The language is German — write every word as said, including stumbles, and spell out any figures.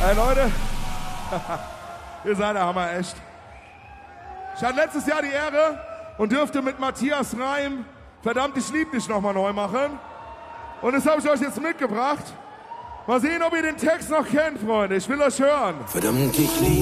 Hey Leute, ihr seid der Hammer, echt. Ich hatte letztes Jahr die Ehre und dürfte mit Matthias Reim Verdammt, ich lieb dich nochmal neu machen. Und das habe ich euch jetzt mitgebracht. Mal sehen, ob ihr den Text noch kennt, Freunde. Ich will euch hören. Verdammt, ich lieb